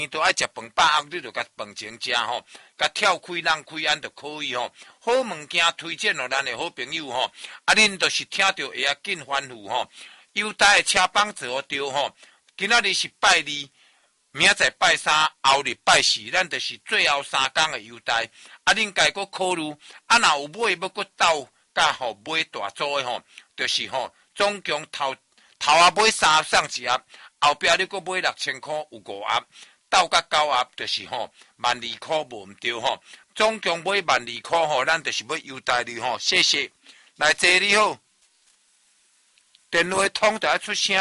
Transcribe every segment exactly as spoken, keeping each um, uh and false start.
都爱食饭饱暗，你就甲饭前食吼，甲跳开人开安就可以吼。好物件推荐互咱的好朋友吼，啊，恁都是听到会要紧欢呼吼。优待的车帮坐着吼，今仔日是拜二，明仔载拜三，后日拜四，咱就是最后三天的优待。啊，恁家搁考虑，啊，若有买要搁斗，甲吼买大组的吼，就是吼，总共头头啊买三送一盒，后壁你搁买六千块有五盒。到甲九盒就是吼万二块无毋对吼，总共买万二块吼，咱就是要优待你吼，谢谢。来坐你好，电话通就要出声，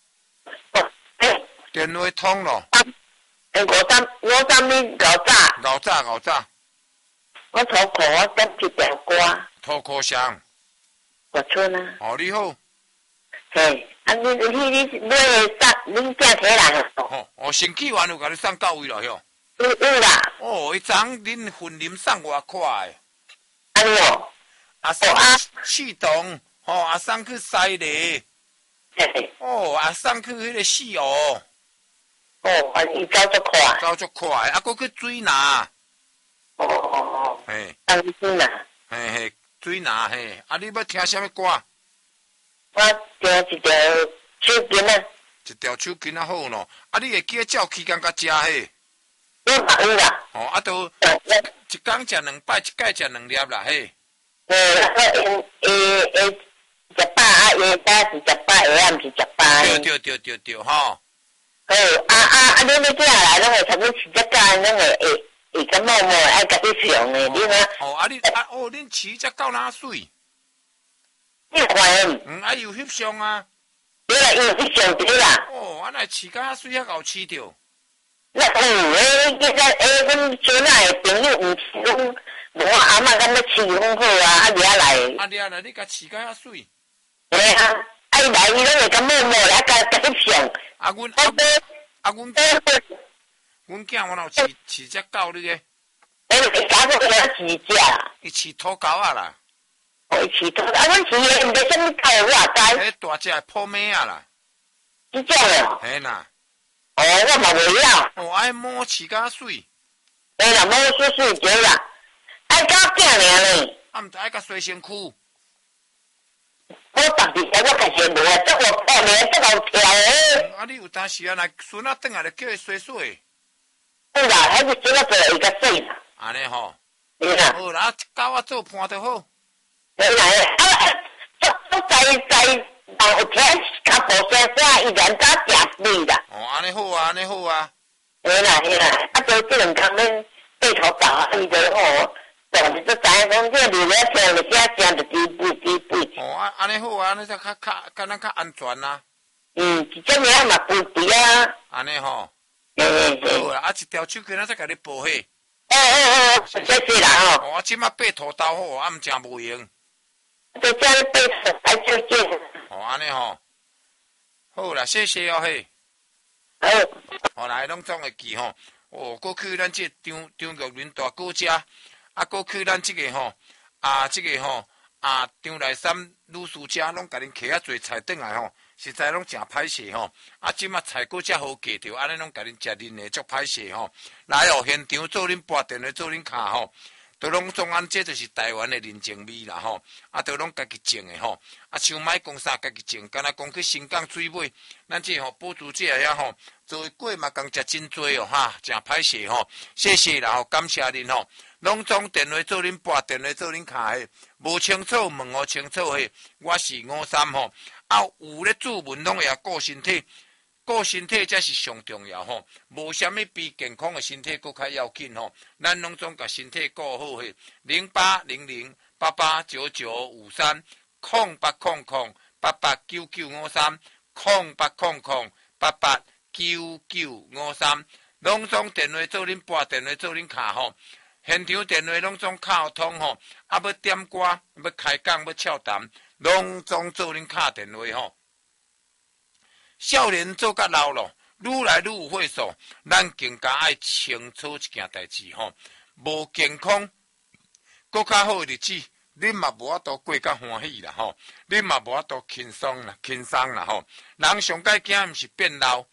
电话通咯。 诶，五三五三米五早， 五早五早。 我土裤我点一条歌。 土裤上。 我村啊。 哦，你好。 嘿。啊！你你你你送恁囝摕来哦？ 哦哦，生气完有甲你送到位咯，哟。 有有啦。 哦，迄昨恁婚啉送偌快。 安尼哦。 啊送气动，吼啊送去西丽。 嘿。哦， 啊送去迄个四湖。 哦，啊伊走足快。 走足快，啊，搁去水拿。 哦哦哦。 嘿。 当水拿。 嘿嘿，水拿嘿，啊！你要听啥物歌？ 我听一条手巾啊， 一条手巾啊好咯。啊，你会记得照期间甲食嘿？ 有嘛有啦。 哦，啊都一工食两摆，一摆食两粒啦嘿。 诶，诶诶诶，食饱啊，下早是食饱，下暗是食饱。 对对对对对，吼。 好，啊啊啊！你你囝来，拢会差不多饲只狗，拢会会会甲某某爱甲你上诶，你看。 哦，啊你啊哦，恁饲只狗哪水？ 你看， 嗯，啊有翕相啊。 对啦，伊有翕相对啦。 哦，啊来饲甲水遐敖饲着。 那有诶，其实诶，阮村仔诶朋友毋是讲，无阿嬷敢要饲拢好啊，啊掠来。 啊掠来，你甲饲甲遐水。 嘿啊，啊伊来伊拢会甲某某来甲甲翕相。 啊阮啊啊阮阮囝我若有饲饲只狗你个。 诶，伊家伙给他饲只啦。 伊饲土狗啊啦。 哦，伊饲土，啊，阮饲诶毋知啥物狗，我也知。 迄大只破咩啊啦。 即种哦。 嘿啦。 哦，我嘛袂晓。 哦，爱摸饲甲水。 嘿啦，摸水水对啦，爱搞囝尔呢。 啊，毋知爱甲洗身躯。 我逐日我家己无啊，这我泡面这老跳诶。 啊，你有当时啊，来孙仔转来就叫伊洗洗。 对啦，还是孙仔做伊较洗啦。 安尼吼。 对啦。 好啦，狗仔做伴就好。 对啦，啊啊，做做在在人有听较无声声，伊连早食水啦。 哦，安尼好啊，安尼好啊。 嘿啦嘿啦，啊，做这两工恁对头搞啊，伊就哦，就是都知影讲这流了声，就声声就滴肥滴肥。 哦，啊，安尼好啊，安尼才较较敢若较安全啊。 嗯，一种名嘛肥肥啊。 安尼吼。 嘿嘿嘿。 好啦，啊，一条手巾仔才甲你保起。 哦哦哦，谢谢啦吼。 哦，即马八土豆好，啊，毋正无用。 在家里背还就见。 哦，安尼吼。好啦，谢谢哦嘿。 好。 哦，来拢总会记吼。哦，过去咱这张张玉林大哥家，啊，过去咱这个吼，啊，这个吼，啊，张内山女士家拢甲恁摕啊侪菜转来吼，实在拢真歹势吼。啊，即马菜果遮好价着，安尼拢甲恁食恁的足歹势吼。来哦，现场做恁拨电话做恁卡吼。都拢总安，这就是台湾的人情味啦吼，啊，都拢家己种的吼，啊，像歹讲啥家己种，敢若讲去新港水尾，咱这吼补助者遐吼，做过嘛共食真多哦哈，真歹势吼，谢谢啦吼，感谢恁吼，拢总电话做恁拨电话做恁卡的，无清楚问我清楚嘿，我是五三吼，啊，有咧注文拢会啊顾身体。顾身体才是上重要吼，无啥物比健康的身体搁较要紧吼。咱拢总甲身体顾好嘿。零八零零八八九九五三，空八空空八八九九五三，空八空空八八九九五三，拢总电话做恁拨电话做恁卡吼。现场电话拢总敲通吼，啊要点歌要开讲要俏谈，拢总做恁敲电话吼。少年做甲老咯，愈来愈有岁数，咱更加爱清楚一件代志吼。无健康，搁较好的日子，恁嘛无法度过甲欢喜啦吼，恁嘛无法度轻松啦，轻松啦吼。人上界惊毋是变老，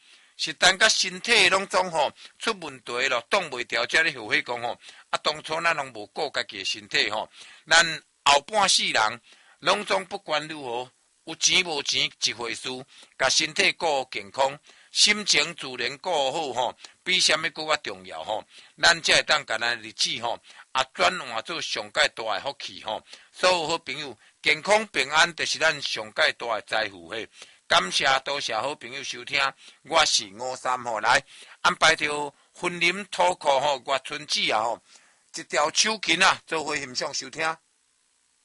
是等甲身体拢总吼出问题咯，挡袂牢，才咧后悔讲吼。啊，当初咱拢无顾家己诶身体吼，咱后半世人拢总不管如何，有钱无钱一回事，甲身体顾好健康，心情自然顾好吼，比啥物搁较重要吼。咱才会当甲咱日子吼啊转换做上界大诶福气吼。所有好朋友，健康平安就是咱上界大诶财富嘿。感谢多谢好朋友收听，我是五三号来安排条婚姻土库吼，月春子啊吼，一条手琴啊，做伙欣赏收听。